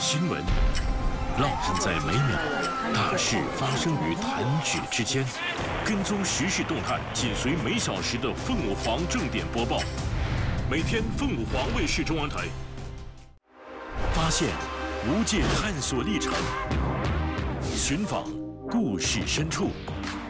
新闻烙印在每秒，大事发生于弹指之间。跟踪时事动态，紧随每小时的凤舞凰正点播报。每天凤舞凰卫视中央台。发现无界探索历程，寻访故事深处，